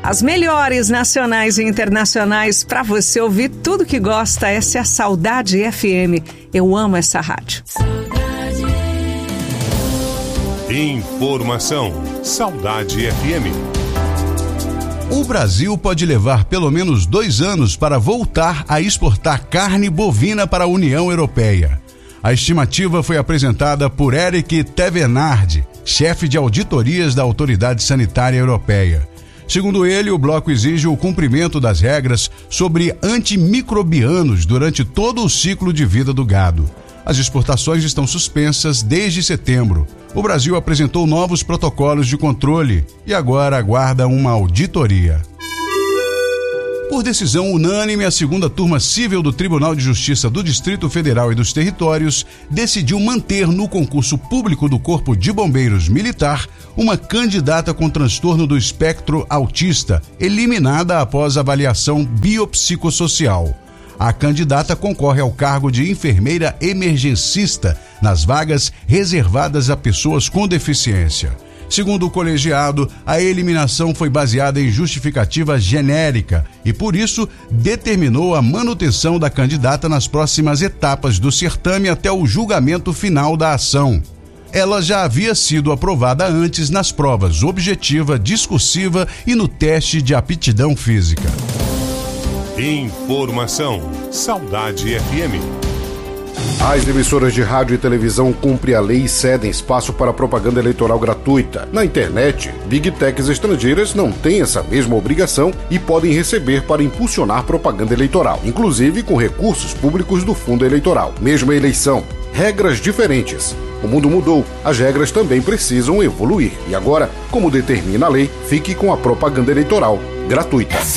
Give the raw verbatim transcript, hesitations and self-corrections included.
As melhores nacionais e internacionais para você ouvir tudo que gosta. Essa é a Saudade F M. Eu amo essa rádio. Informação. Saudade F M. O Brasil pode levar pelo menos dois anos para voltar a exportar carne bovina para a União Europeia. A estimativa foi apresentada por Eric Tevenard, chefe de auditorias da Autoridade Sanitária Europeia. Segundo ele, o bloco exige o cumprimento das regras sobre antimicrobianos durante todo o ciclo de vida do gado. As exportações estão suspensas desde setembro. O Brasil apresentou novos protocolos de controle e agora aguarda uma auditoria. Por decisão unânime, a segunda turma civil do Tribunal de Justiça do Distrito Federal e dos Territórios decidiu manter no concurso público do Corpo de Bombeiros Militar uma candidata com transtorno do espectro autista, eliminada após avaliação biopsicossocial. A candidata concorre ao cargo de enfermeira emergencista nas vagas reservadas a pessoas com deficiência. Segundo o colegiado, a eliminação foi baseada em justificativa genérica e, por isso, determinou a manutenção da candidata nas próximas etapas do certame até o julgamento final da ação. Ela já havia sido aprovada antes nas provas objetiva, discursiva e no teste de aptidão física. Informação. Saudade F M. As emissoras de rádio e televisão cumprem a lei e cedem espaço para propaganda eleitoral gratuita. Na internet, Big Techs estrangeiras não têm essa mesma obrigação e podem receber para impulsionar propaganda eleitoral, inclusive com recursos públicos do fundo eleitoral. Mesma eleição, regras diferentes. O mundo mudou, as regras também precisam evoluir. E agora, como determina a lei, fique com a propaganda eleitoral gratuita.